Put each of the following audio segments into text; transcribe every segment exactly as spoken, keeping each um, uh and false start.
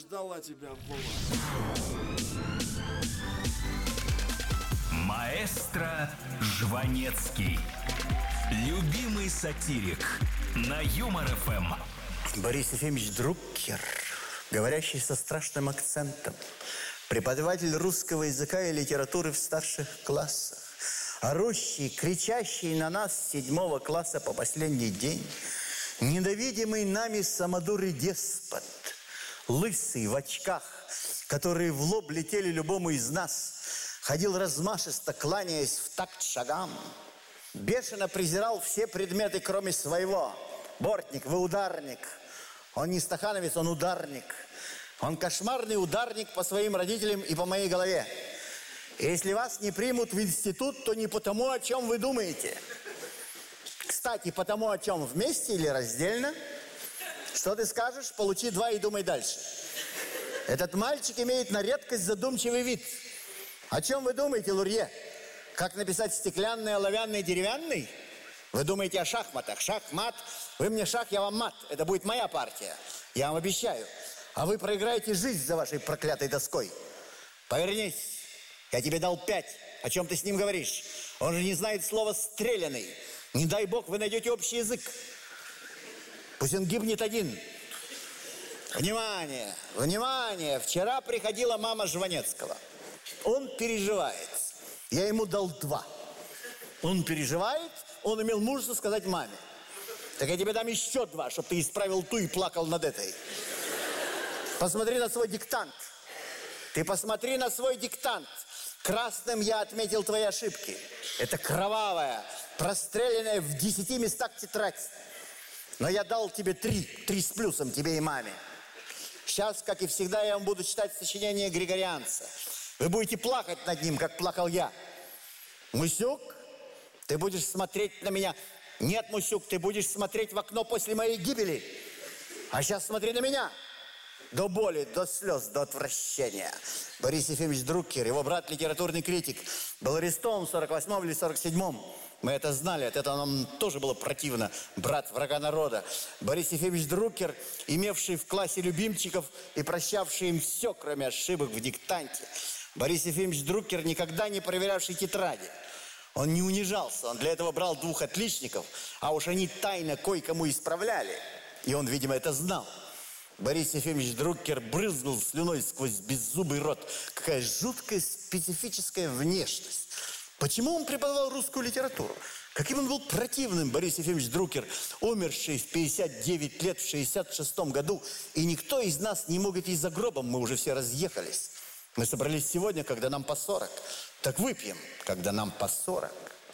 ждала тебя, Вова. Маэстро Жванецкий. Любимый сатирик на Юмор эф эм. Борис Ефимович Друккер, говорящий со страшным акцентом, преподаватель русского языка и литературы в старших классах, орущий, кричащий на нас с седьмого класса по последний день, ненавидимый нами самодур и деспот, лысый в очках, которые в лоб летели любому из нас, ходил размашисто, кланяясь в такт шагам, бешено презирал все предметы, кроме своего. Бортник, вы ударник. Он не стахановец, он ударник. Он кошмарный ударник по своим родителям и по моей голове. И если вас не примут в институт, то не потому, о чем вы думаете. Кстати, потому, о чем, вместе или раздельно? Что ты скажешь? Получи два и думай дальше. Этот мальчик имеет на редкость задумчивый вид. О чем вы думаете, Лурье? Как написать стеклянный, оловянный, деревянный? Вы думаете о шахматах. Шах-мат. Вы мне шах, я вам мат. Это будет моя партия. Я вам обещаю. А вы проиграете жизнь за вашей проклятой доской. Повернись. Я тебе дал пять. О чем ты с ним говоришь? Он же не знает слова «стреляный». Не дай бог вы найдете общий язык. Пусть он гибнет один. Внимание, внимание. Вчера приходила мама Жванецкого. Он переживает. Я ему дал два. Он переживает, он имел мужество сказать маме. Так я тебе дам еще два, чтобы ты исправил ту и плакал над этой. Посмотри на свой диктант. Ты посмотри на свой диктант. Красным я отметил твои ошибки. Это кровавая, простреленная в десяти местах тетрадь. Но я дал тебе три, три с плюсом тебе и маме. Сейчас, как и всегда, я вам буду читать сочинение Григорианца. Вы будете плакать над ним, как плакал я. Мусюк, ты будешь смотреть на меня. Нет, Мусюк, ты будешь смотреть в окно после моей гибели. А сейчас смотри на меня. До боли, до слез, до отвращения. Борис Ефимович Друккер, его брат, литературный критик, был арестован в сорок восьмом или сорок седьмом. Мы это знали, от этого нам тоже было противно. Брат врага народа. Борис Ефимович Друккер, имевший в классе любимчиков и прощавший им все, кроме ошибок в диктанте. Борис Ефимович Друккер, никогда не проверявший тетради. Он не унижался, он для этого брал двух отличников, а уж они тайно кое-кому исправляли. И он, видимо, это знал. Борис Ефимович Друккер брызгал слюной сквозь беззубый рот. Какая жуткая специфическая внешность. Почему он преподавал русскую литературу? Каким он был противным, Борис Ефимович Друккер, умерший в пятьдесят девять лет в шестьдесят шестом году. И никто из нас не мог идти за гробом, мы уже все разъехались. Мы собрались сегодня, когда нам по сорок. Так выпьем, когда нам по сорок.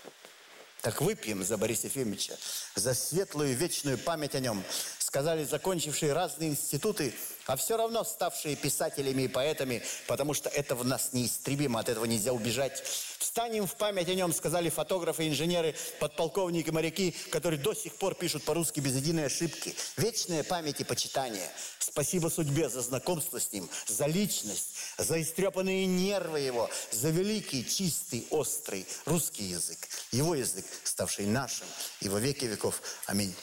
Так выпьем за Бориса Ефимовича, за светлую вечную память о нем. Сказали закончившие разные институты, а все равно ставшие писателями и поэтами, потому что это в нас неистребимо, от этого нельзя убежать. Встанем в память о нем, сказали фотографы, инженеры, подполковники, моряки, которые до сих пор пишут по-русски без единой ошибки. Вечная память и почитание. Спасибо судьбе за знакомство с ним, за личность, за истрепанные нервы его, за великий, чистый, острый русский язык. Его язык, ставший нашим и во веки веков. Аминь.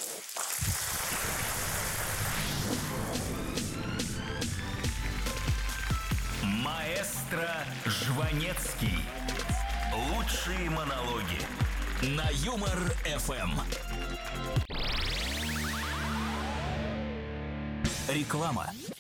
Маэстро Жванецкий. Лучшие монологи на Юмор эф эм. Реклама.